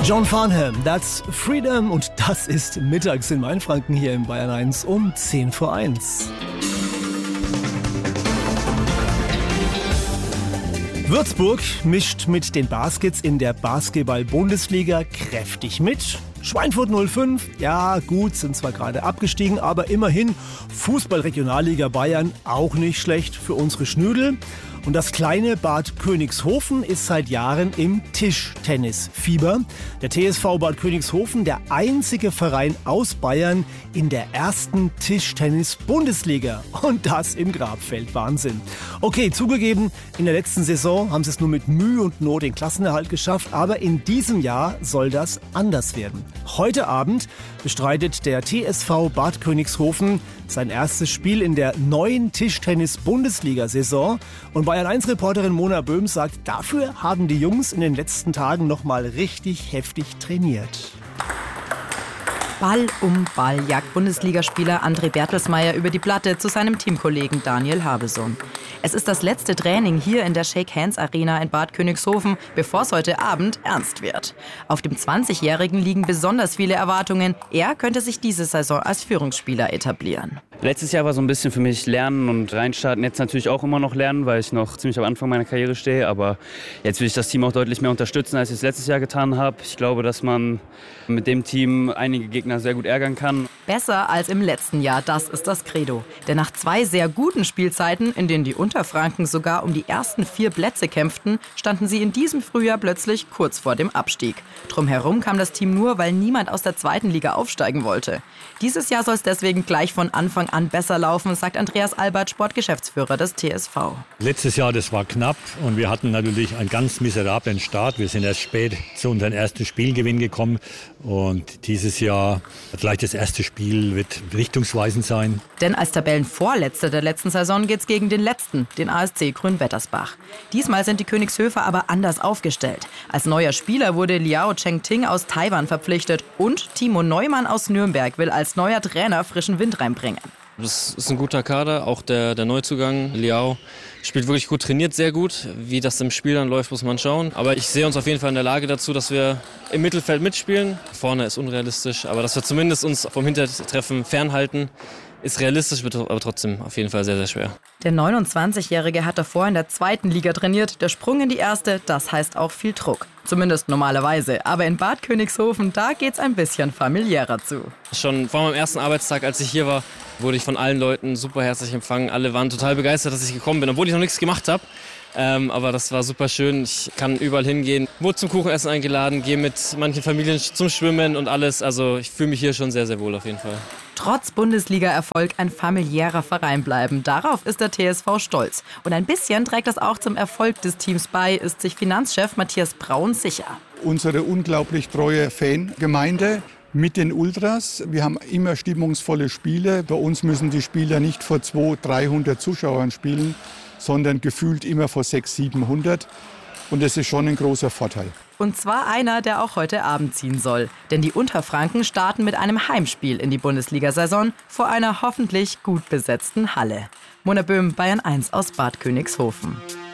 John Farnham, that's Freedom, und das ist mittags in Mainfranken hier im Bayern 1 um 10:01. Würzburg mischt mit den Baskets in der Basketball-Bundesliga kräftig mit. Schweinfurt 05, ja gut, sind zwar gerade abgestiegen, aber immerhin Fußball-Regionalliga Bayern auch nicht schlecht für unsere Schnödel. Und das kleine Bad Königshofen ist seit Jahren im Tischtennisfieber. Der TSV Bad Königshofen, der einzige Verein aus Bayern in der ersten Tischtennis-Bundesliga. Und das im Grabfeld. Wahnsinn. Okay, zugegeben, in der letzten Saison haben sie es nur mit Mühe und Not den Klassenerhalt geschafft. Aber in diesem Jahr soll das anders werden. Heute Abend bestreitet der TSV Bad Königshofen sein erstes Spiel in der neuen Tischtennis-Bundesliga-Saison. Und Bayern-1-Reporterin Mona Böhm sagt, dafür haben die Jungs in den letzten Tagen noch mal richtig heftig trainiert. Ball um Ball jagt Bundesligaspieler André Bertelsmeier über die Platte zu seinem Teamkollegen Daniel Habesohn. Es ist das letzte Training hier in der Shake Hands Arena in Bad Königshofen, bevor es heute Abend ernst wird. Auf dem 20-Jährigen liegen besonders viele Erwartungen. Er könnte sich diese Saison als Führungsspieler etablieren. Letztes Jahr war so ein bisschen für mich Lernen und reinstarten. Jetzt natürlich auch immer noch lernen, weil ich noch ziemlich am Anfang meiner Karriere stehe. Aber jetzt will ich das Team auch deutlich mehr unterstützen, als ich es letztes Jahr getan habe. Ich glaube, dass man mit dem Team einige Gegner sehr gut ärgern kann. Besser als im letzten Jahr, das ist das Credo. Denn nach 2 sehr guten Spielzeiten, in denen die Unterfranken sogar um die ersten 4 Plätze kämpften, standen sie in diesem Frühjahr plötzlich kurz vor dem Abstieg. Drumherum kam das Team nur, weil niemand aus der 2. Liga aufsteigen wollte. Dieses Jahr soll es deswegen gleich von Anfang an besser laufen, sagt Andreas Albert, Sportgeschäftsführer des TSV. Letztes Jahr, das war knapp und wir hatten natürlich einen ganz miserablen Start. Wir sind erst spät zu unserem ersten Spielgewinn gekommen und dieses Jahr gleich das erste Spiel wird richtungsweisend sein. Denn als Tabellenvorletzter der letzten Saison geht's gegen den letzten, den ASC Grünwettersbach. Diesmal sind die Königshöfer aber anders aufgestellt. Als neuer Spieler wurde Liao Chengting aus Taiwan verpflichtet und Timo Neumann aus Nürnberg will als neuer Trainer frischen Wind reinbringen. Das ist ein guter Kader, auch der Neuzugang Liao spielt wirklich gut, trainiert sehr gut. Wie das im Spiel dann läuft, muss man schauen. Aber ich sehe uns auf jeden Fall in der Lage dazu, dass wir im Mittelfeld mitspielen. Vorne ist unrealistisch, aber dass wir zumindest uns vom Hintertreffen fernhalten, ist realistisch, aber trotzdem auf jeden Fall sehr, sehr schwer. Der 29-Jährige hat davor in der 2. Liga trainiert. Der Sprung in die 1., das heißt auch viel Druck. Zumindest normalerweise. Aber in Bad Königshofen, da geht's ein bisschen familiärer zu. Schon vor meinem ersten Arbeitstag, als ich hier war, wurde ich von allen Leuten super herzlich empfangen. Alle waren total begeistert, dass ich gekommen bin, obwohl ich noch nichts gemacht habe. Aber das war super schön. Ich kann überall hingehen. Wurde zum Kuchenessen eingeladen, gehe mit manchen Familien zum Schwimmen und alles. Also ich fühle mich hier schon sehr, sehr wohl auf jeden Fall. Trotz Bundesliga-Erfolg ein familiärer Verein bleiben. Darauf ist der TSV stolz. Und ein bisschen trägt das auch zum Erfolg des Teams bei, ist sich Finanzchef Matthias Braun sicher. Unsere unglaublich treue Fangemeinde mit den Ultras. Wir haben immer stimmungsvolle Spiele. Bei uns müssen die Spieler nicht vor 200-300 Zuschauern spielen, sondern gefühlt immer vor 600-700. Und das ist schon ein großer Vorteil. Und zwar einer, der auch heute Abend ziehen soll. Denn die Unterfranken starten mit einem Heimspiel in die Bundesliga-Saison vor einer hoffentlich gut besetzten Halle. Mona Böhm, Bayern 1 aus Bad Königshofen.